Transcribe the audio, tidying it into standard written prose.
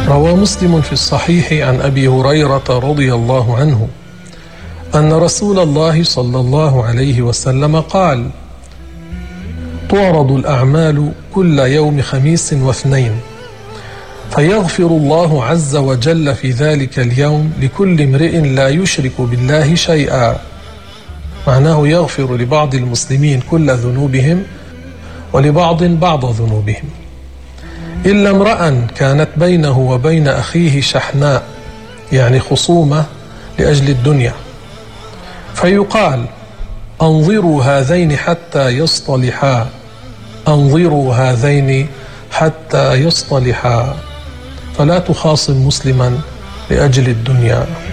روى مسلم في الصحيح عن أبي هريرة رضي الله عنه أن رسول الله صلى الله عليه وسلم قال: تعرض الأعمال كل يوم خميس واثنين، فيغفر الله عز وجل في ذلك اليوم لكل امرئ لا يشرك بالله شيئا. معناه يغفر لبعض المسلمين كل ذنوبهم ولبعض بعض ذنوبهم، إلا امرأ كانت بينه وبين أخيه شحناء، يعني خصومة لأجل الدنيا، فيقال: أنظروا هذين حتى يصطلحا، أنظروا هذين حتى يصطلحا. فلا تخاصم مسلما لأجل الدنيا.